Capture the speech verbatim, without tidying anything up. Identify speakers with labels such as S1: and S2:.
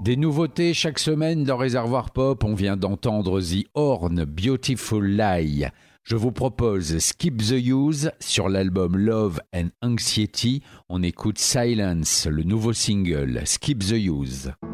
S1: Des nouveautés chaque semaine dans Réservoir Pop. On vient d'entendre The Horn, Beautiful Lie. Je vous propose Skip the Use sur l'album Love and Anxiety. On écoute Silence, le nouveau single Skip the Use.